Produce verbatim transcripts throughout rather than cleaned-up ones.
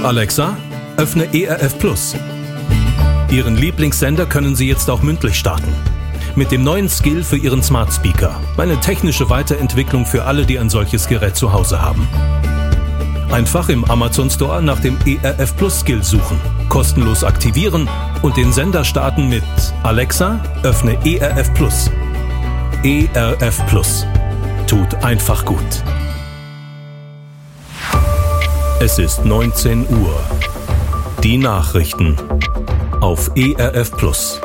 Alexa, öffne E R F Plus. Ihren Lieblingssender können Sie jetzt auch mündlich starten. Mit dem neuen Skill für Ihren Smart Speaker. Eine technische Weiterentwicklung für alle, die ein solches Gerät zu Hause haben. Einfach im Amazon Store nach dem E R F Plus Skill suchen, kostenlos aktivieren und den Sender starten mit Alexa, öffne E R F Plus. E R F Plus. Tut einfach gut. Es ist neunzehn Uhr. Die Nachrichten auf E R F Plus.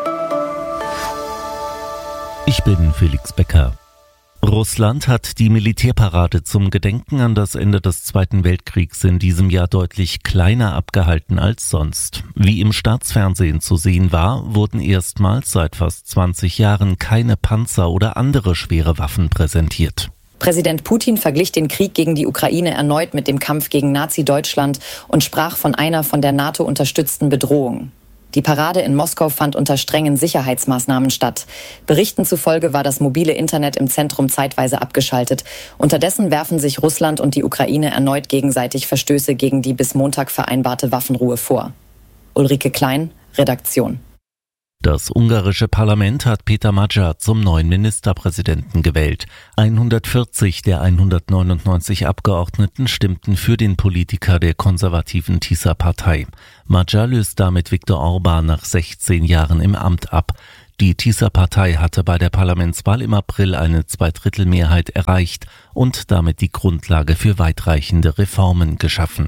Ich bin Felix Becker. Russland hat die Militärparade zum Gedenken an das Ende des Zweiten Weltkriegs in diesem Jahr deutlich kleiner abgehalten als sonst. Wie im Staatsfernsehen zu sehen war, wurden erstmals seit fast zwanzig Jahren keine Panzer oder andere schwere Waffen präsentiert. Präsident Putin verglich den Krieg gegen die Ukraine erneut mit dem Kampf gegen Nazi-Deutschland und sprach von einer von der NATO unterstützten Bedrohung. Die Parade in Moskau fand unter strengen Sicherheitsmaßnahmen statt. Berichten zufolge war das mobile Internet im Zentrum zeitweise abgeschaltet. Unterdessen werfen sich Russland und die Ukraine erneut gegenseitig Verstöße gegen die bis Montag vereinbarte Waffenruhe vor. Ulrike Klein, Redaktion. Das ungarische Parlament hat Peter Magyar zum neuen Ministerpräsidenten gewählt. hundertvierzig der hundertneunundneunzig Abgeordneten stimmten für den Politiker der konservativen Tisza-Partei. Magyar löst damit Viktor Orbán nach sechzehn Jahren im Amt ab. Die Tisza-Partei hatte bei der Parlamentswahl im April eine Zweidrittelmehrheit erreicht und damit die Grundlage für weitreichende Reformen geschaffen.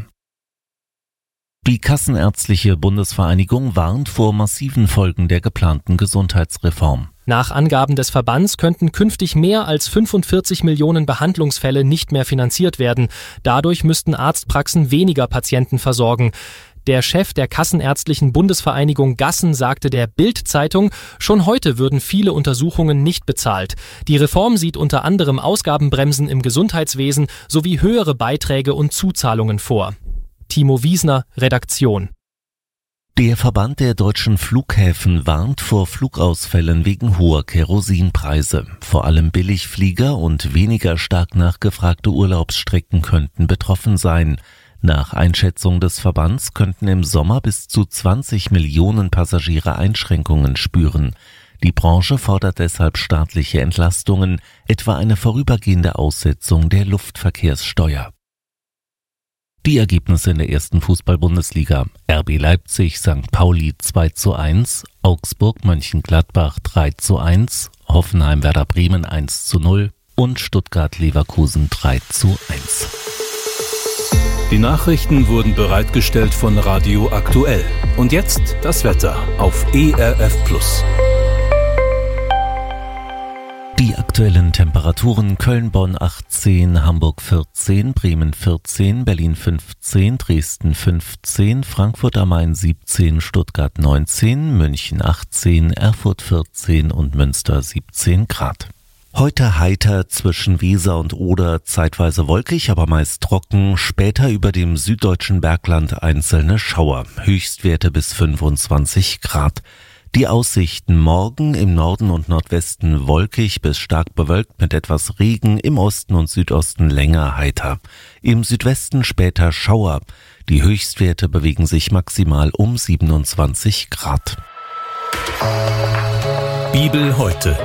Die Kassenärztliche Bundesvereinigung warnt vor massiven Folgen der geplanten Gesundheitsreform. Nach Angaben des Verbands könnten künftig mehr als fünfundvierzig Millionen Behandlungsfälle nicht mehr finanziert werden. Dadurch müssten Arztpraxen weniger Patienten versorgen. Der Chef der Kassenärztlichen Bundesvereinigung Gassen sagte der Bild-Zeitung, schon heute würden viele Untersuchungen nicht bezahlt. Die Reform sieht unter anderem Ausgabenbremsen im Gesundheitswesen sowie höhere Beiträge und Zuzahlungen vor. Timo Wiesner, Redaktion. Der Verband der deutschen Flughäfen warnt vor Flugausfällen wegen hoher Kerosinpreise. Vor allem Billigflieger und weniger stark nachgefragte Urlaubsstrecken könnten betroffen sein. Nach Einschätzung des Verbands könnten im Sommer bis zu zwanzig Millionen Passagiere Einschränkungen spüren. Die Branche fordert deshalb staatliche Entlastungen, etwa eine vorübergehende Aussetzung der Luftverkehrssteuer. Die Ergebnisse in der ersten Fußball-Bundesliga: R B Leipzig, Sankt Pauli zwei zu eins, Augsburg Mönchengladbach drei zu eins, Hoffenheim Werder Bremen eins zu null und Stuttgart Leverkusen drei zu eins. Die Nachrichten wurden bereitgestellt von Radio Aktuell. Und jetzt das Wetter auf E R F Plus. Die aktuellen Temperaturen: Köln-Bonn achtzehn, Hamburg vierzehn, Bremen vierzehn, Berlin fünfzehn, Dresden fünfzehn, Frankfurt am Main siebzehn, Stuttgart neunzehn, München achtzehn, Erfurt vierzehn und Münster siebzehn Grad. Heute heiter zwischen Weser und Oder, zeitweise wolkig, aber meist trocken, später über dem süddeutschen Bergland einzelne Schauer, Höchstwerte bis fünfundzwanzig Grad. Die Aussichten: morgen im Norden und Nordwesten wolkig bis stark bewölkt mit etwas Regen, im Osten und Südosten länger heiter. Im Südwesten später Schauer. Die Höchstwerte bewegen sich maximal um siebenundzwanzig Grad. Bibel heute.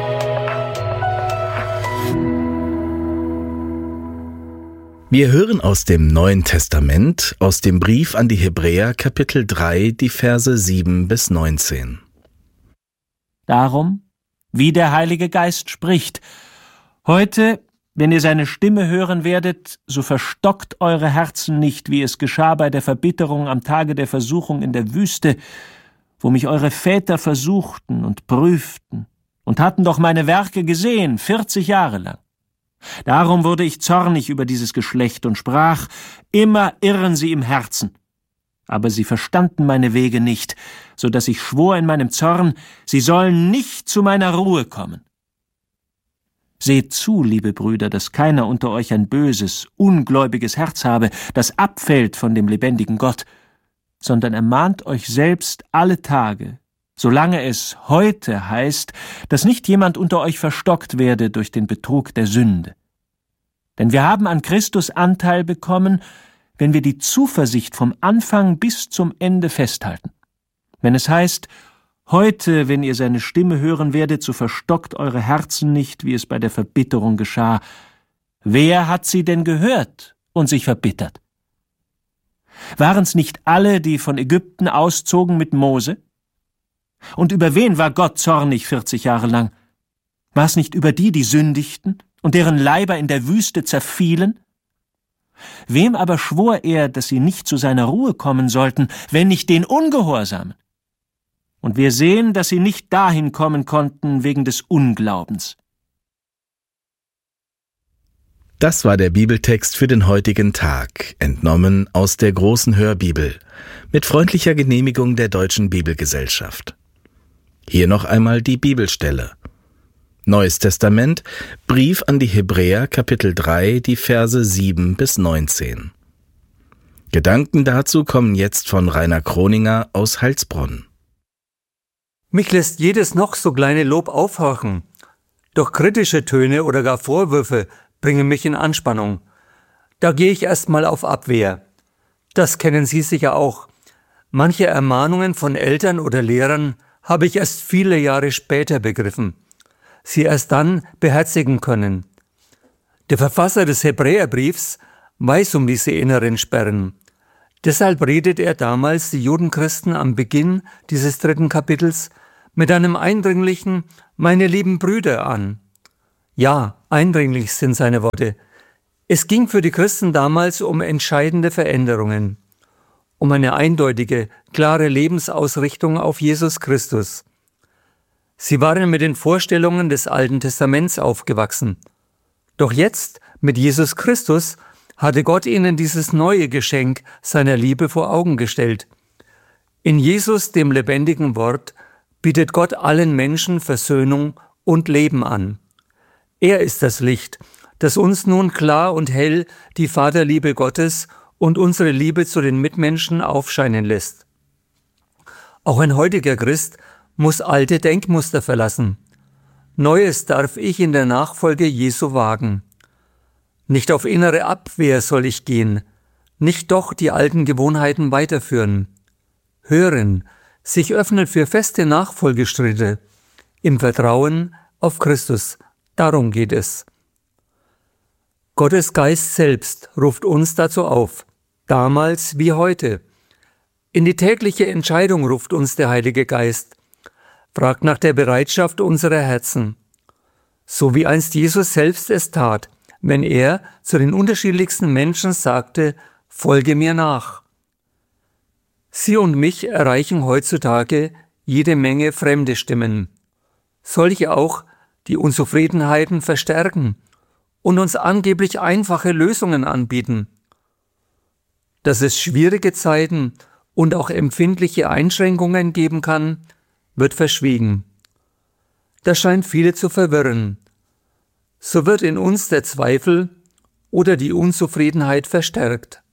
Wir hören aus dem Neuen Testament, aus dem Brief an die Hebräer, Kapitel drei, die Verse sieben bis neunzehn. Darum, wie der Heilige Geist spricht: Heute, wenn ihr seine Stimme hören werdet, so verstockt eure Herzen nicht, wie es geschah bei der Verbitterung am Tage der Versuchung in der Wüste, wo mich eure Väter versuchten und prüften und hatten doch meine Werke gesehen, vierzig Jahre lang. Darum wurde ich zornig über dieses Geschlecht und sprach: Immer irren sie im Herzen. Aber sie verstanden meine Wege nicht, so dass ich schwor in meinem Zorn, sie sollen nicht zu meiner Ruhe kommen. Seht zu, liebe Brüder, dass keiner unter euch ein böses, ungläubiges Herz habe, das abfällt von dem lebendigen Gott, sondern ermahnt euch selbst alle Tage, solange es heute heißt, dass nicht jemand unter euch verstockt werde durch den Betrug der Sünde. Denn wir haben an Christus Anteil bekommen, wenn wir die Zuversicht vom Anfang bis zum Ende festhalten. Wenn es heißt, heute, wenn ihr seine Stimme hören werdet, so verstockt eure Herzen nicht, wie es bei der Verbitterung geschah. Wer hat sie denn gehört und sich verbittert? Waren's nicht alle, die von Ägypten auszogen mit Mose? Und über wen war Gott zornig vierzig Jahre lang? War es nicht über die, die sündigten und deren Leiber in der Wüste zerfielen? Wem aber schwor er, dass sie nicht zu seiner Ruhe kommen sollten, wenn nicht den Ungehorsamen? Und wir sehen, dass sie nicht dahin kommen konnten wegen des Unglaubens. Das war der Bibeltext für den heutigen Tag, entnommen aus der großen Hörbibel, mit freundlicher Genehmigung der Deutschen Bibelgesellschaft. Hier noch einmal die Bibelstelle. Neues Testament, Brief an die Hebräer, Kapitel drei, die Verse sieben bis neunzehn. Gedanken dazu kommen jetzt von Rainer Kroninger aus Heilsbronn. Mich lässt jedes noch so kleine Lob aufhorchen, doch kritische Töne oder gar Vorwürfe bringen mich in Anspannung. Da gehe ich erstmal auf Abwehr. Das kennen Sie sicher auch. Manche Ermahnungen von Eltern oder Lehrern habe ich erst viele Jahre später begriffen, sie erst dann beherzigen können. Der Verfasser des Hebräerbriefs weiß um diese inneren Sperren. Deshalb redet er damals die Judenchristen am Beginn dieses dritten Kapitels mit einem eindringlichen »Meine lieben Brüder« an. Ja, eindringlich sind seine Worte. Es ging für die Christen damals um entscheidende Veränderungen, um eine eindeutige, klare Lebensausrichtung auf Jesus Christus. Sie waren mit den Vorstellungen des Alten Testaments aufgewachsen. Doch jetzt, mit Jesus Christus, hatte Gott ihnen dieses neue Geschenk seiner Liebe vor Augen gestellt. In Jesus, dem lebendigen Wort, bietet Gott allen Menschen Versöhnung und Leben an. Er ist das Licht, das uns nun klar und hell die Vaterliebe Gottes und unsere Liebe zu den Mitmenschen aufscheinen lässt. Auch ein heutiger Christ muss alte Denkmuster verlassen. Neues darf ich in der Nachfolge Jesu wagen. Nicht auf innere Abwehr soll ich gehen, nicht doch die alten Gewohnheiten weiterführen. Hören, sich öffnen für feste Nachfolgeschritte, im Vertrauen auf Christus. Darum geht es. Gottes Geist selbst ruft uns dazu auf, damals wie heute. In die tägliche Entscheidung ruft uns der Heilige Geist, fragt nach der Bereitschaft unserer Herzen. So wie einst Jesus selbst es tat, wenn er zu den unterschiedlichsten Menschen sagte, folge mir nach. Sie und mich erreichen heutzutage jede Menge fremde Stimmen, solche auch, die Unzufriedenheiten verstärken und uns angeblich einfache Lösungen anbieten. Dass es schwierige Zeiten und auch empfindliche Einschränkungen geben kann, wird verschwiegen. Das scheint viele zu verwirren. So wird in uns der Zweifel oder die Unzufriedenheit verstärkt.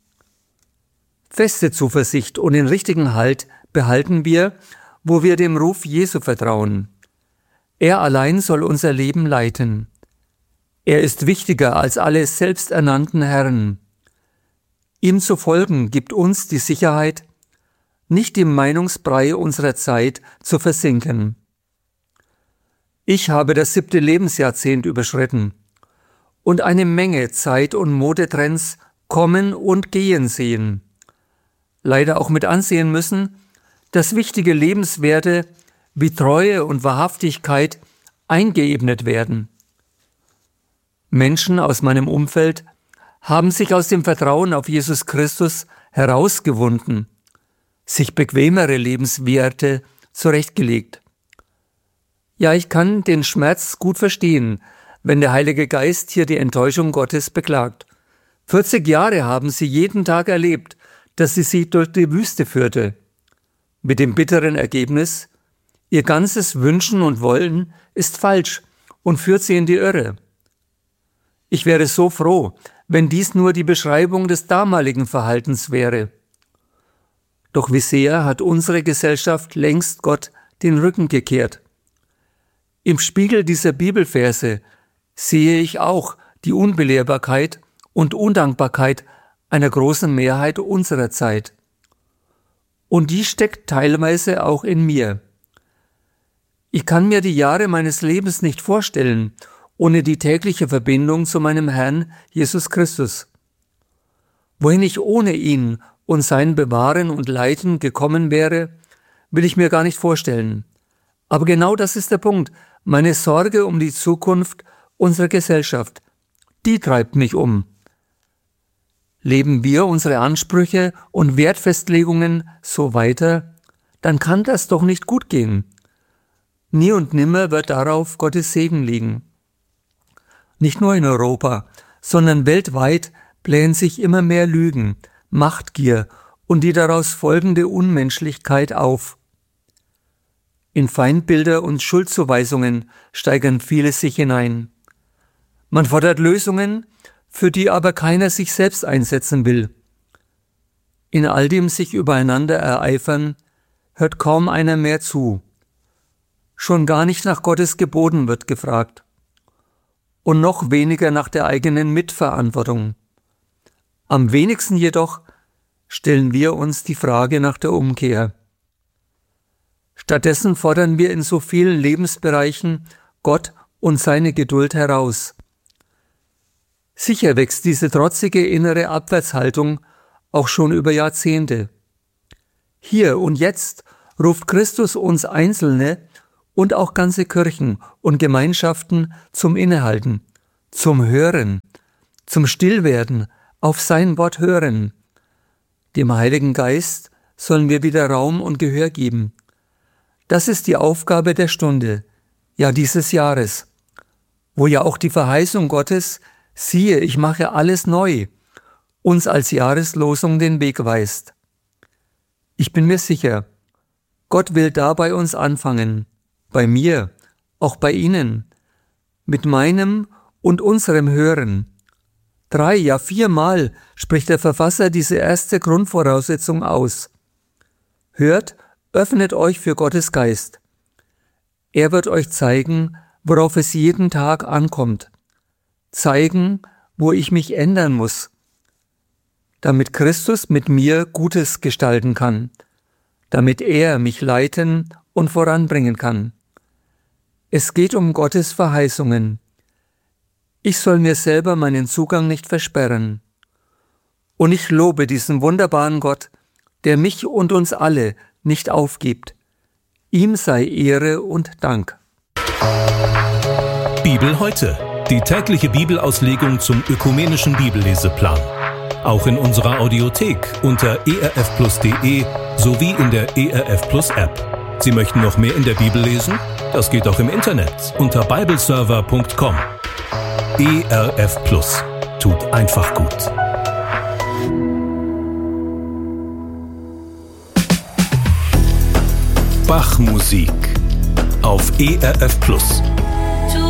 Feste Zuversicht und den richtigen Halt behalten wir, wo wir dem Ruf Jesu vertrauen. Er allein soll unser Leben leiten. Er ist wichtiger als alle selbsternannten Herren. Ihm zu folgen gibt uns die Sicherheit, nicht im Meinungsbrei unserer Zeit zu versinken. Ich habe das siebte Lebensjahrzehnt überschritten und eine Menge Zeit- und Modetrends kommen und gehen sehen. Leider auch mit ansehen müssen, dass wichtige Lebenswerte wie Treue und Wahrhaftigkeit eingeebnet werden. Menschen aus meinem Umfeld haben sich aus dem Vertrauen auf Jesus Christus herausgewunden, sich bequemere Lebenswerte zurechtgelegt. Ja, ich kann den Schmerz gut verstehen, wenn der Heilige Geist hier die Enttäuschung Gottes beklagt. vierzig Jahre haben sie jeden Tag erlebt, dass sie sie durch die Wüste führte. Mit dem bitteren Ergebnis, ihr ganzes Wünschen und Wollen ist falsch und führt sie in die Irre. Ich wäre so froh, wenn dies nur die Beschreibung des damaligen Verhaltens wäre. Doch wie sehr hat unsere Gesellschaft längst Gott den Rücken gekehrt. Im Spiegel dieser Bibelverse sehe ich auch die Unbelehrbarkeit und Undankbarkeit einer großen Mehrheit unserer Zeit. Und die steckt teilweise auch in mir. Ich kann mir die Jahre meines Lebens nicht vorstellen, ohne die tägliche Verbindung zu meinem Herrn Jesus Christus. Wohin ich ohne ihn und sein Bewahren und Leiten gekommen wäre, will ich mir gar nicht vorstellen. Aber genau das ist der Punkt. Meine Sorge um die Zukunft unserer Gesellschaft, die treibt mich um. Leben wir unsere Ansprüche und Wertfestlegungen so weiter, dann kann das doch nicht gut gehen. Nie und nimmer wird darauf Gottes Segen liegen. Nicht nur in Europa, sondern weltweit blähen sich immer mehr Lügen, Machtgier und die daraus folgende Unmenschlichkeit auf. In Feindbilder und Schuldzuweisungen steigern viele sich hinein. Man fordert Lösungen, für die aber keiner sich selbst einsetzen will. In all dem sich übereinander ereifern, hört kaum einer mehr zu. Schon gar nicht nach Gottes Geboten wird gefragt. Und noch weniger nach der eigenen Mitverantwortung. Am wenigsten jedoch stellen wir uns die Frage nach der Umkehr. Stattdessen fordern wir in so vielen Lebensbereichen Gott und seine Geduld heraus. Sicher wächst diese trotzige innere Abwärtshaltung auch schon über Jahrzehnte. Hier und jetzt ruft Christus uns Einzelne und auch ganze Kirchen und Gemeinschaften zum Innehalten, zum Hören, zum Stillwerden, auf sein Wort hören. Dem Heiligen Geist sollen wir wieder Raum und Gehör geben. Das ist die Aufgabe der Stunde, ja dieses Jahres, wo ja auch die Verheißung Gottes, siehe, ich mache alles neu, uns als Jahreslosung den Weg weist. Ich bin mir sicher, Gott will da bei uns anfangen, bei mir, auch bei Ihnen, mit meinem und unserem Hören. Drei, ja viermal spricht der Verfasser diese erste Grundvoraussetzung aus. Hört, öffnet euch für Gottes Geist. Er wird euch zeigen, worauf es jeden Tag ankommt. Zeigen, wo ich mich ändern muss, damit Christus mit mir Gutes gestalten kann, damit er mich leiten und voranbringen kann. Es geht um Gottes Verheißungen. Ich soll mir selber meinen Zugang nicht versperren. Und ich lobe diesen wunderbaren Gott, der mich und uns alle nicht aufgibt. Ihm sei Ehre und Dank. Bibel heute. Die tägliche Bibelauslegung zum ökumenischen Bibelleseplan. Auch in unserer Audiothek unter e r f plus punkt d e sowie in der E R F Plus App. Sie möchten noch mehr in der Bibel lesen? Das geht auch im Internet unter bibleserver punkt com. E R F Plus. Tut einfach gut. Bach-Musik auf E R F Plus.